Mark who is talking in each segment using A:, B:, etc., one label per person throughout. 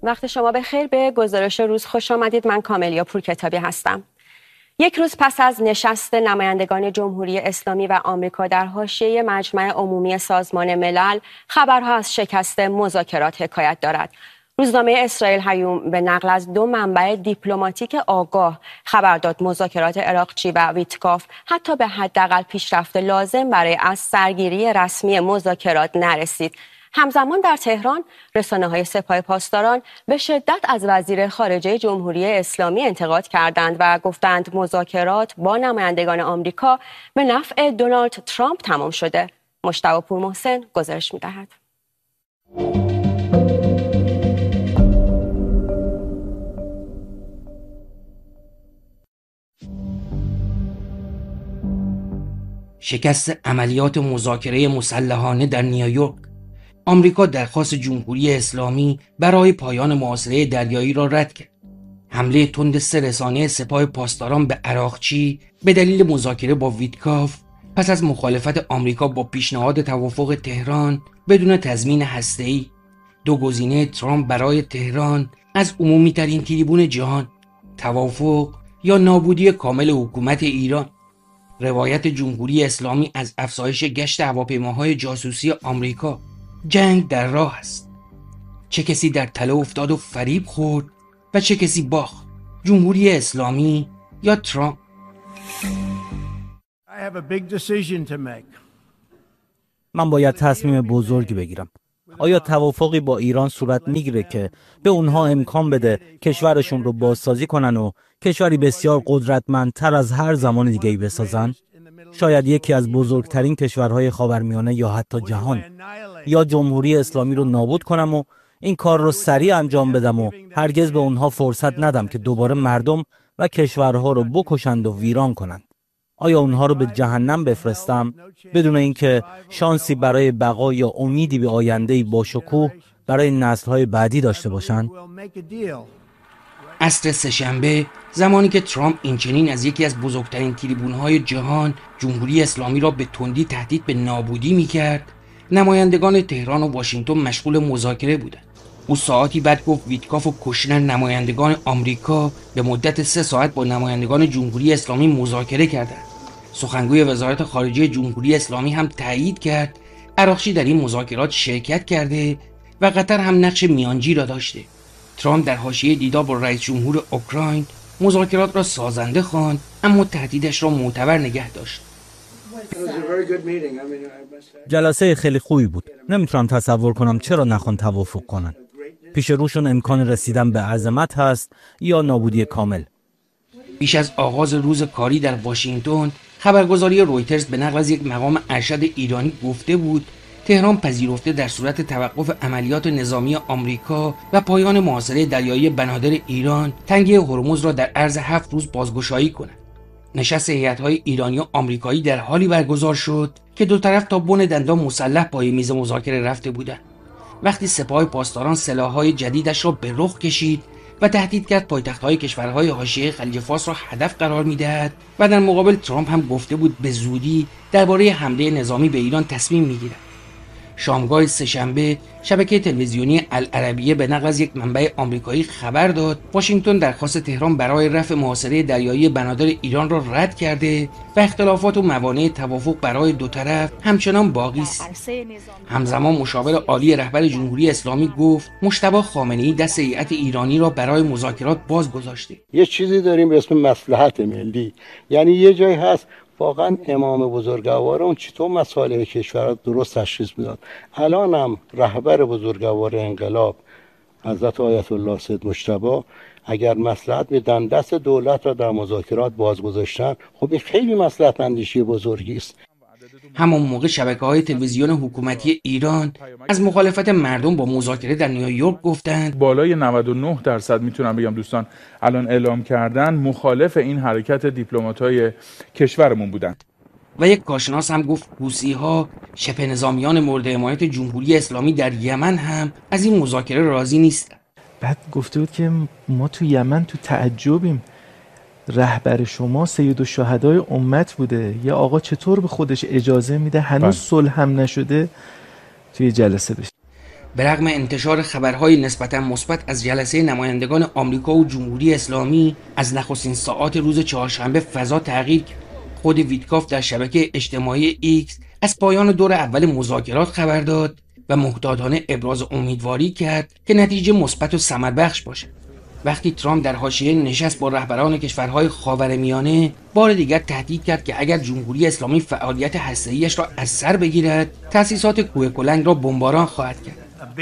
A: وقت شما بخیر. به گزارش روز خوش آمدید. من کاملیا پورکتابی هستم. یک روز پس از نشست نمایندگان جمهوری اسلامی و آمریکا در حاشیه مجمع عمومی سازمان ملل، خبرها از شکست مذاکرات حکایت دارد. روزنامه اسرائیل هیوم به نقل از دو منبع دیپلماتیک آگاه خبر داد مذاکرات اراقچی و ویتکاف حتی به حداقل پیشرفت لازم برای از سرگیری رسمی مذاکرات نرسید. همزمان در تهران رسانه‌های سپاه پاسداران به شدت از وزیر خارجه جمهوری اسلامی انتقاد کردند و گفتند مذاکرات با نمایندگان آمریکا به نفع دونالد ترامپ تمام شده. مجتبی پورمحسن گزارش می‌دهد.
B: شکست عملیات مذاکره مسلحانه در نیویورک. آمریکا درخواست جمهوری اسلامی برای پایان محاصره دریایی را رد کرد. حمله تند 3 رسانه سپاه پاسداران به اراقچی به دلیل مذاکره با ویتکاف پس از مخالفت آمریکا با پیشنهاد توافق تهران بدون تضمین هسته‌ای، دو گزینه ترامپ برای تهران از عمومی ترین تریبون جهان، توافق یا نابودی کامل حکومت ایران. روایت جمهوری اسلامی از افزایش گشت هواپیماهای جاسوسی آمریکا. جنگ در راه است. چه کسی در تله افتاد و فریب خورد و چه کسی باخت؟ جمهوری اسلامی یا ترامپ؟
C: من باید تصمیم بزرگی بگیرم. آیا توافقی با ایران صورت میگیره که به اونها امکان بده کشورشون رو بازسازی کنن و کشوری بسیار قدرتمندتر از هر زمان دیگه‌ای بسازن؟ شاید یکی از بزرگترین کشورهای خاورمیانه یا حتی جهان. یا جمهوری اسلامی رو نابود کنم و این کار رو سریع انجام بدم و هرگز به اونها فرصت ندم که دوباره مردم و کشورها رو بکشند و ویران کنند. آیا اونها رو به جهنم بفرستم بدون اینکه شانسی برای بقا یا امیدی به آینده‌ای با شکوه برای نسل‌های بعدی داشته باشند؟
B: عصر سه‌شنبه، زمانی که ترامپ اینچنین از یکی از بزرگترین تریبون‌های جهان جمهوری اسلامی را به تندی تهدید به نابودی می‌کرد، نمایندگان تهران و واشنگتن مشغول مذاکره بودند. او ساعتی بعد گفت ویتکاف و کوشنر نمایندگان آمریکا به مدت 3 ساعت با نمایندگان جمهوری اسلامی مذاکره کردند. سخنگوی وزارت خارجه جمهوری اسلامی هم تایید کرد اراقچی در این مذاکرات شرکت کرده و قطر هم نقش میانجی را داشته. ترامپ در حاشیه دیدار با رئیس جمهور اوکراین مذاکرات را سازنده خواند، اما تهدیدش را معتبر نگه داشت.
C: جلسه خیلی خوبی بود. نمیتونم تصور کنم چرا نخوان توافق کنن. پیش روشون امکان رسیدن به عظمت هست یا نابودی کامل.
B: پیش از آغاز روز کاری در واشنگتن، خبرگزاری رویترز به نقل از یک مقام ارشد ایرانی گفته بود تهران پذیرفته در صورت توقف عملیات نظامی آمریکا و پایان محاصره دریایی بنادر ایران، تنگه هرمز را در عرض 7 روز بازگشایی کند. نشست هیئت‌های ایرانی و آمریکایی در حالی برگزار شد که دو طرف تا بن دندان مسلح پای میز مذاکره رفته بودند. وقتی سپاه پاسداران سلاح‌های جدیدش را به رخ کشید و تهدید کرد پایتخت‌های کشورهای حاشیه خلیج فارس را هدف قرار می‌دهد و در مقابل ترامپ هم گفته بود به زودی درباره حمله نظامی به ایران تصمیم می‌گیرد. شامگاه سه‌شنبه شبکه تلویزیونی العربیه به نقل از یک منبع آمریکایی خبر داد واشنگتن درخواست تهران برای رفع محاصره دریایی بنادر ایران را رد کرده و اختلافات و موانع توافق برای دو طرف همچنان باقی است. همزمان مشاور عالی رهبر جمهوری اسلامی گفت مجتبی خامنه‌ای دست هیئت ایرانی را برای مذاکرات باز گذاشته.
D: یه چیزی داریم به اسم مصلحت ملی، یعنی یه جایی هست واقعا امام بزرگوار اون چطور مسائل کشور را درست تشخیص میداد. الان هم رهبر بزرگوار انقلاب حضرت آیت الله سید مجتبی اگر مصلحت میدن دست دولت را در مذاکرات باز گذاشتن، خب این خیلی مصلحت اندیشی بزرگی است.
B: همون موقع شبکه‌های تلویزیون حکومتی ایران از مخالفت مردم با مذاکره در نیویورک گفتند
E: بالای 99% میتونم بگم دوستان الان اعلام کردن مخالف این حرکت دیپلمات‌های کشورمون بودند.
B: و یک کارشناس هم گفت حوثی‌ها شبه نظامیان مورد حمایت جمهوری اسلامی در یمن هم از این مذاکره راضی نیستند.
F: بعد گفته بود که ما تو یمن تو تعجبیم، رهبر شما سید الشهدای امت بوده، یا آقا چطور به خودش اجازه میده هنوز صلح هم نشده توی جلسه بشه.
B: به رغم انتشار خبرهای نسبتا مثبت از جلسه نمایندگان آمریکا و جمهوری اسلامی، از نخستین ساعات روز چهارشنبه فضا تغییر کرد. خود ویتکاف در شبکه اجتماعی ایکس از پایان دور اول مذاکرات خبر داد و محتاطانه ابراز امیدواری کرد که نتیجه مثبت و ثمربخش باشد. وقتی ترامپ در حاشیه نشست با رهبران کشورهای خاورمیانه بار دیگر تهدید کرد که اگر جمهوری اسلامی فعالیت هسته‌ایش را از سر بگیرد، تأسیسات کوه کلنگ را بمباران خواهد کرد.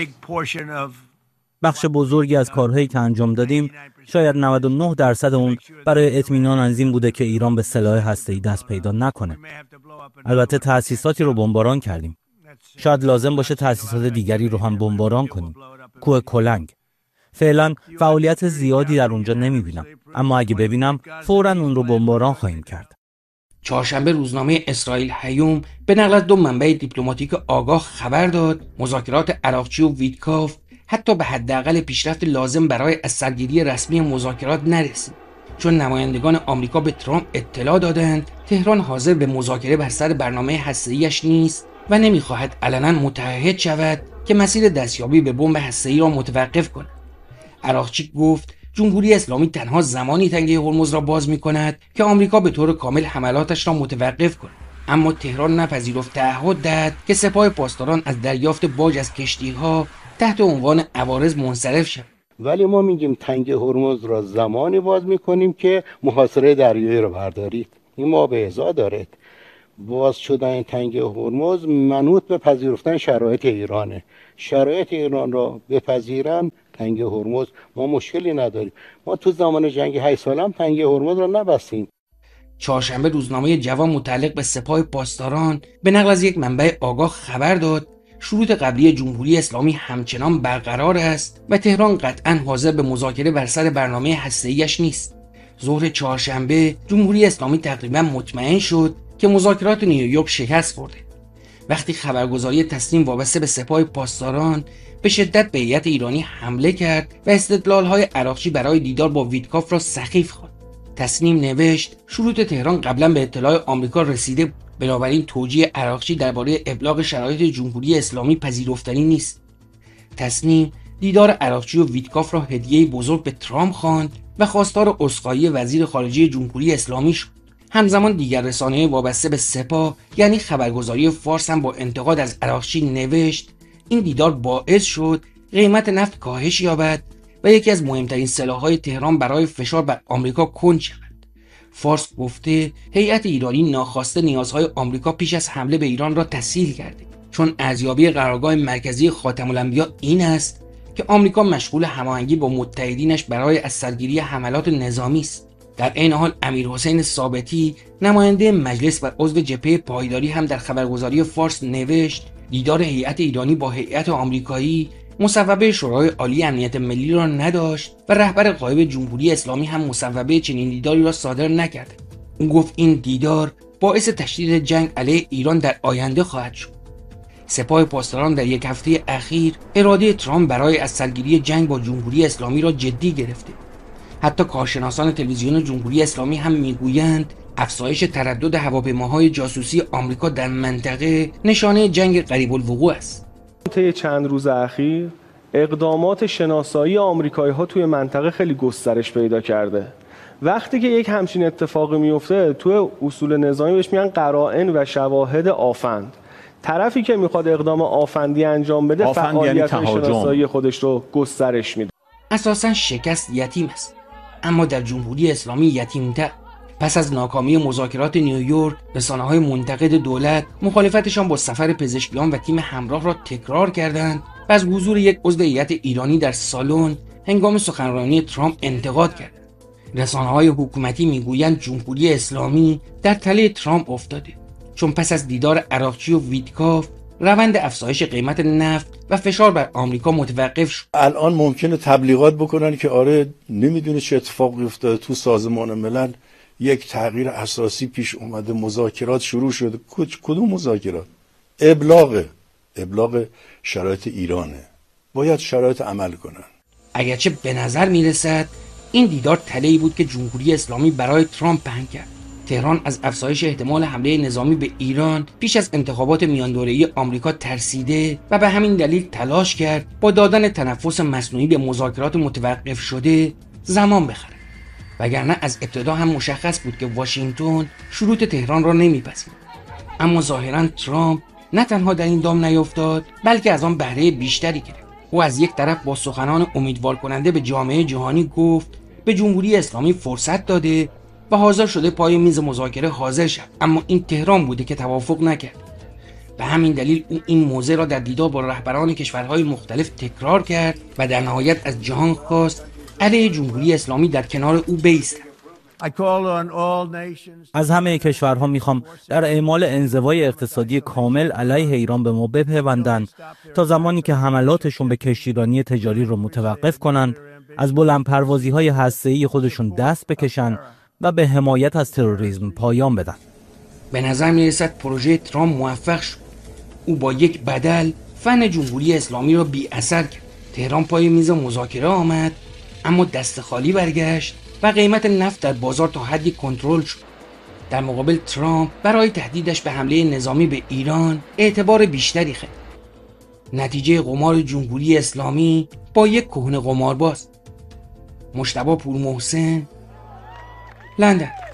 C: بخش بزرگی از کارهایی که انجام دادیم، شاید 99% اون برای اطمینان از این بوده که ایران به سلاح هسته‌ای دست پیدا نکنه. البته تأسیساتی رو بمباران کردیم. شاید لازم باشه تأسیسات دیگری رو هم بمباران کنیم. کوه کلنگ. فعلا فعالیت زیادی در اونجا نمیبینم، اما اگه ببینم فوراً اون رو بمباران خواهیم کرد.
B: چهارشنبه روزنامه اسرائیل هیوم به نقل از 2 منبع دیپلماتیک آگاه خبر داد مذاکرات عراقچی و ویتکاف حتی به حداقل پیشرفت لازم برای از سرگیری رسمی مذاکرات نرسید، چون نمایندگان آمریکا به ترامپ اطلاع دادند تهران حاضر به مذاکره بر سر برنامه هسته‌ایش نیست و نمیخواهد علنا متعهد شود که مسیر دستیابی به بمب هسته‌ای را متوقف کند. عراقچی گفت جمهوری اسلامی تنها زمانی تنگه هرمز را باز می‌کند که آمریکا به طور کامل حملاتش را متوقف کند، اما تهران نپذیرفت تعهد دهد که سپاه پاسداران از دریافت باج از کشتی‌ها تحت عنوان عوارض منصرف شود.
D: ولی ما میگیم تنگه هرمز را زمانی باز میکنیم که محاصره دریایی را بردارید. این ما به ازا دارد. باز شدن تنگه هرمز منوط به پذیرفتن شرایط ایرانه. شرایط ایران را بپذیرن تنگه هرمز ما مشکلی نداریم. ما تو زمان جنگ 8 سال هم تنگه هرمز را نبستیم.
B: چهارشنبه روزنامه جوان متعلق به سپاه پاسداران به نقل از یک منبع آگاه خبر داد شروط قبلی جمهوری اسلامی همچنان برقرار است و تهران قطعاً حاضر به مذاکره بر سر برنامه هسته‌ایش نیست. ظهر چهارشنبه جمهوری اسلامی تقریباً مطمئن شد که مذاکرات نیویورک شکست خورده. وقتی خبرگزاری تسنیم وابسته به سپاه پاسداران به شدت به هیئت ایرانی حمله کرد و استدلال‌های عراقچی برای دیدار با ویتکاف را سخیف خواند. تسنیم نوشت شروط تهران قبلا به اطلاع آمریکا رسیده، بنابراین توجیه عراقچی درباره ابلاغ شرایط جمهوری اسلامی پذیرفتنی نیست. تسنیم دیدار عراقچی و ویتکاف را هدیه بزرگ به ترامپ خواند و خواستار عذرخواهی وزیر خارجه جمهوری اسلامی شد. همزمان دیگر رسانه وابسته به سپاه یعنی خبرگزاری فارس هم با انتقاد از عراقچی نوشت این دیدار باعث شد قیمت نفت کاهش یابد و یکی از مهمترین سلاح‌های تهران برای فشار بر آمریکا کند شود. فارس گفته هیئت ایرانی ناخواسته نیازهای آمریکا پیش از حمله به ایران را تسهیل کرده، چون ارزیابی قرارگاه مرکزی خاتم الانبیا این است که آمریکا مشغول هماهنگی با متحدینش برای از سرگیری حملات نظامی است. در این حال امیرحسین ثابتی نماینده مجلس و عضو جبهه پایداری هم در خبرگزاری فارس نوشت دیدار هیئت ایرانی با هیئت آمریکایی مصوبه شورای عالی امنیت ملی را نداشت و رهبر غایب جمهوری اسلامی هم مصوبه چنین دیداری را صادر نکرد. او گفت این دیدار باعث تشدید جنگ علیه ایران در آینده خواهد شد. سپاه پاسداران در یک هفته اخیر اراده ترامپ برای از سرگیری جنگ با جمهوری اسلامی را جدی گرفته. حتی کارشناسان تلویزیون جمهوری اسلامی هم میگویند افزایش تردد هواپیماهای جاسوسی آمریکا در منطقه نشانه جنگ قریب الوقوع است.
G: طی چند روز اخیر اقدامات شناسایی آمریکایی‌ها توی منطقه خیلی گسترش پیدا کرده. وقتی که یک همچین اتفاقی میفته توی اصول نظامی بهش میگن قرائن و شواهد آفند. طرفی که میخواد اقدام آفندی انجام بده فعالیت شناسایی خودش رو گسترش میده.
B: اساساً شکست یتیم است، اما در جمهوری اسلامی یتیم‌تر. پس از ناکامی مذاکرات نیویورک، رسانه‌های منتقد دولت مخالفتشان با سفر پزشکیان و تیم همراه را تکرار کردند و از حضور یک عضو هیئت ایرانی در سالن هنگام سخنرانی ترامپ انتقاد کردند. رسانه‌های حکومتی میگویند جمهوری اسلامی در تله ترامپ افتاده، چون پس از دیدار عراقچی و ویتکاف روند افزایش قیمت نفت و فشار بر آمریکا متوقف شد.
H: الان ممکنه تبلیغات بکنن که آره نمیدونه چه اتفاقی افتاده تو سازمان ملل، یک تغییر اساسی پیش اومده، مذاکرات شروع شده. کدوم مذاکرات؟ ابلاغ شرایط ایرانه. باید شرایط عمل کنن.
B: اگرچه به نظر میرسد این دیدار تله‌ای بود که جمهوری اسلامی برای ترامپ پهن کرد. تهران از افزایش احتمال حمله نظامی به ایران پیش از انتخابات میاندوره‌ای آمریکا ترسیده و به همین دلیل تلاش کرد با دادن تنفس مصنوعی به مذاکرات متوقف شده زمان بخره. وگرنه از ابتدا هم مشخص بود که واشنگتن شروط تهران را نمیپذیرد. اما ظاهراً ترامپ نه تنها در این دام نیفتاد، بلکه از آن بهره بیشتری گرفت. او از یک طرف با سخنان امیدوار کننده به جامعه جهانی گفت به جمهوری اسلامی فرصت داده و حاضر شده پای میز مذاکره حاضر شد، اما این تهران بوده که توافق نکرد. به همین دلیل او این موضوع را در دیدار با رهبران کشورهای مختلف تکرار کرد و در نهایت از جهان خواست علیه جمهوری اسلامی در کنار او بایستند.
C: از همه کشورها میخوام در اعمال انزوای اقتصادی کامل علیه ایران به ما بپیوندند تا زمانی که حملاتشون به کشتیرانی تجاری رو متوقف کنند، از بلندپروازی‌های هسته‌ای خودشون دست بکشن و به حمایت از تروریسم پایان بدن.
B: به نظر میرسد پروژه ترامپ موفق شد. او با یک بدل فن جمهوری اسلامی را بی اثر کرد. تهران پای میز مذاکره آمد، اما دست خالی برگشت و قیمت نفت در بازار تا حدی کنترل شد. در مقابل ترامپ برای تهدیدش به حمله نظامی به ایران اعتبار بیشتری خرید. نتیجه قمار جمهوری اسلامی با یک کهنه قمارباز. مجتبی پورمحسن، لندن.